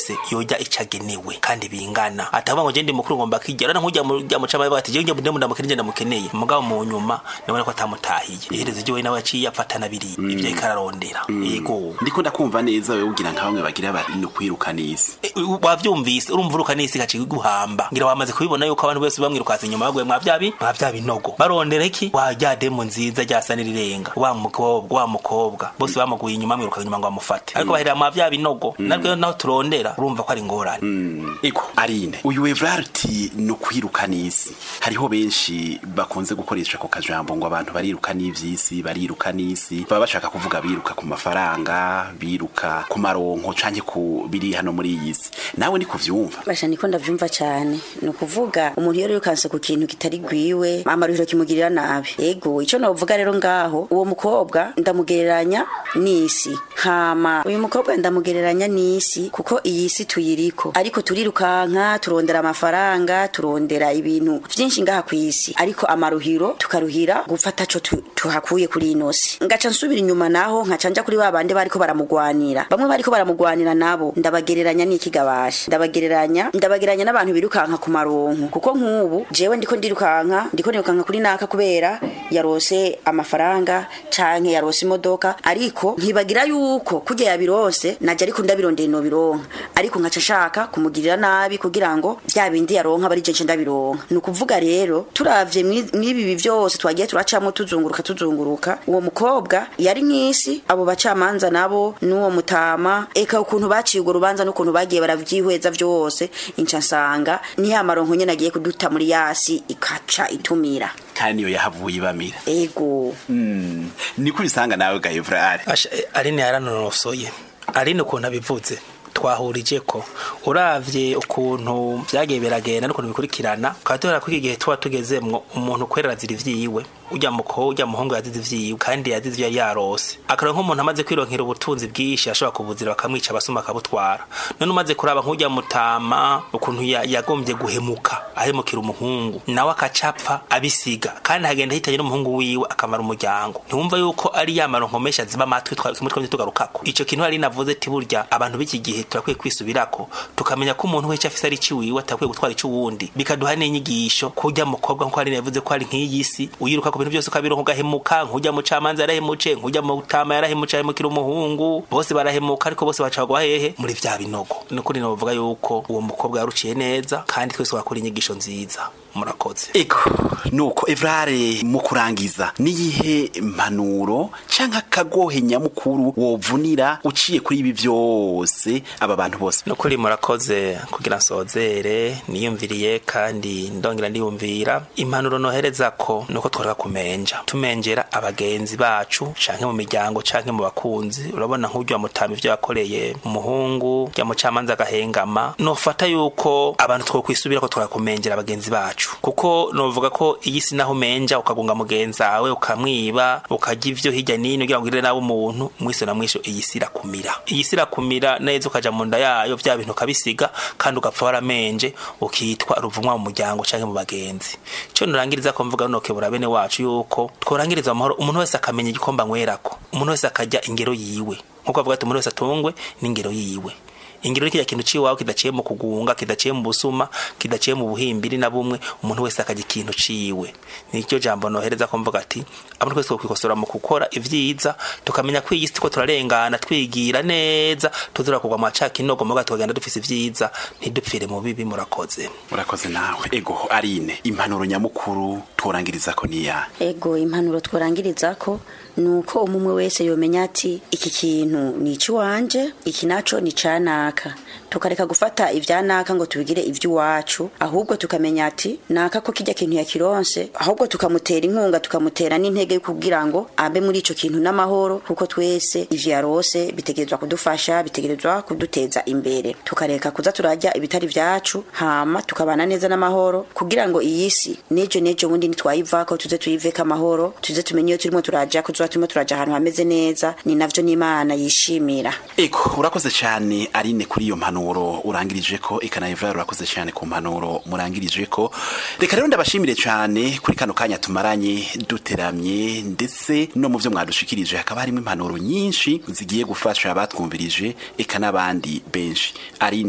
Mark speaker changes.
Speaker 1: wese yoja icagenewe kandi bingana atavuga ngo je ndi mukuru ngomba kigera nkujya mu cama bati je ndi ndamukeneye ndamukeneye mugabo mu nyuma nabona ko atamutahiye iherezo je we nawe yaciye afatana biri ibyo ikararondera yego
Speaker 2: ndiko ndakumva neza wewe ugira nka bamwe bagira bari no kwirukanisi
Speaker 1: wavyumvise urumva urukanisi gaci guhamba ngira wamaze kubibona yuko abantu bose bamwirukaza inyuma bagwe mwavyabi nogo barondera iki wajya demo nziza ryasa nirirenga wa mukobwa bose bamuguye inyuma mwiruka inyuma ngo amufate ariko bahera mwavyabi nogo narwe naho turondera urumva ko ari ngorane
Speaker 2: iko Aline uyu Evrarti no kwirukanisi hariho benshi bakunze gukoresha ko kajambo ngo abantu bariruka n'ivyisi bariruka nisi baba bashaka kuvuga biruka ku mafaranga biruka ku maronko canke ku biri hano muri yisi nawe ni kuvyumva
Speaker 3: basha niko ndavyumva cyane no kuvuga umuntu yero yukanse ku kintu kitari gwiwe amaruhiro kimugirira nabi ego ico novuga rero ngaho uwo mukobwa ndamugereranya nisi hama uyu mukobwa ndamugereranya nisi kuko iyi si tuyiriko ariko turirukanka turondera amafaranga turondera ibintu vyinshi ngaha kwisi ariko amaruhiro tukaruhira gufata co tuhakuye kuri inosi ngaca nsubira inyuma naho nkacanja kuri babande bariko baramugwanira bamwe bariko baramugwanira nabo ndabagereranya n'ikigabasha ndabagereranya n'abantu birukanka ku maronko kuko nk'ubu jewe ndiko nirukanka kuri naka kubera yarose amafaranga canke yarose imodoka ariko nkibagira yuko kujya yabirose naje ariko ndabirondeye no bironka ariko nkaca shaka kumugirira nabi kugira ngo bya bindi yaronka bari je ndabironka nukuvuga rero turavye mwibi byose twagiye turacamo tuzunguruka uwo mukobwa yari nk'isi abo bacamanza nabo n'uwo mutama eka ukuntu baciye ugo rubanza n'ukuntu bagiye baravyihweza byose inca nsanga ni ya maronko nyene agiye kuduta muri yasi ikaca itumira
Speaker 2: kandi yo yahavuye bamira
Speaker 3: ego
Speaker 2: ni kubisanga nawe ga Evrari
Speaker 1: Aline yaranonosoye Aline ukuntu abivuze twahurije ko uravye ukuntu byagiye biragenda n'ukuntu bikurikirana katora kuri igihe tuba tugezemwo umuntu kwerera ziri vyiwe ujya muhungu yazize vyiwe kandi yazize yarose akaro nk'umuntu amaze kwironkera ubutunzi bwishi ashobora kubuzira bakamwica basuma akabutwara none umaze kuraba nk'ujya mutama ukuntu yagombye guhemuka ahemukira umuhungu nawe akacapfa abisiga kandi hagenda hitanye n'umuhungu wiwe akamara umuryango ntiwumva yuko ari yamaronko mesha ziba matwi twamutwe tugarukako ico kintu ari navuze ati burya abantu b'iki gihe turakwiye kwisubirako tukamenya ko umuntu wese afise ari ciwiwe atakwiye gutwara ico wundi bikaduha n'inyigisho kujya mukobwa nko ari navuze ko ari nk'iyisi uyiruka ku bintu byose ukabironka ugahemuka nkujya mu camanza yarahemuce nkujya mu utama yarahemuce ahemukira umuhungu bose barahemuka ariko bose bacagwa hehe muri vya binogo nukuri novuga yuko uwo mukobwa yaruciye neza kandi twese wakora inyigisho nziza murakoze
Speaker 2: eko nuko Evrare mu kurangiza niyihe impanuro canka kagohe nyamukuru wovunira uciye kuri ibi byose aba bantu bose
Speaker 1: nukuri murakoze kugira nsozere niyumviriye kandi ndongera ndiyumvira impanuro nohereza ko nuko tworeka tumenjera abagenzi bacu canke mu miryango canke mu bakunzi urabona nk'ujya mutama ivyo yakoreye umuhungu ya mucamanza agahengama nofata yuko abantu twokwisubira ko twarakumenjera abagenzi bacu kuko novuga ko iyi si naho menja ukagunga mugenza wawe ukamwiba ukajya ivyo hirya nino kugira ngo ugire nawe umuntu mwiso na mwisho iyi si irakumira neza ukaja mu nda yayo vya bintu kabisiga kandi ugapfa waramenje ukitwa ruvumwa mu muryango canke mu bagenzi cyo nurangiriza ko mvuga no kebura bene wacu yuko tworangiriza amahoro umuntu wese akamenya igikomba nkwerako umuntu wese akajya ingero yiwe nkuko avuga ati umuntu wese atungwe n'ingero yiwe ingiro ni kintu ciwawe kidaciye mu kugunga kidaciye mu busuma kidaciye mu buhimbiri na bumwe umuntu wese akajya ikintu ciwe nicyo jambo nohereza ko mvuga ati abantu twese kwikosora mu gukora ivyiza tukamenya ko iyisi ko turarengana twigira neza tuzura kugwa macaka inogo muga tugenda dufise ivyiza ntidupfire mu bibi murakoze
Speaker 2: nawe ego Aline impanuro nyamukuru tworangiriza ko niya
Speaker 3: ego impanuro tworangiriza ko nuko umumwe wese yomenya ati iki kintu ni ciwanje iki naco ni canaka tukareka gufata ivyanaka ngo tubigire ivy'iwacu ahubwo tukamenya ati naka ko kijya kintu yakironse ahubwo tukamutera inkunga tukamutera n'intege kugira ngo abe muri ico kintu n'amahoro kuko twese ivyo yarose bitegerezwa kudufasha bitegerezwa kuduteza imbere tukareka kuza turajya ibitari vyacu hama tukabana neza n'amahoro kugira ngo iyisi nejo bundi nitwayivako tuze tuyiveka amahoro tuze tumenye turimo turaja ko turimo turaja ahantu hameze neza ni navyo n'Imana yishimira
Speaker 2: eko urakoze cyane Aline kuri iyo mpanuro urangirije ko ikana Evrare urakoze cyane ku mpanuro murangirije ko reka rero ndabashimire cyane kuri kano kanya tumaranye duteramye ndetse no mu byo mwadushikirije hakaba harimo impanuro nyinshi zigiye gufasha abatwumvirije eka nabandi benshi Aline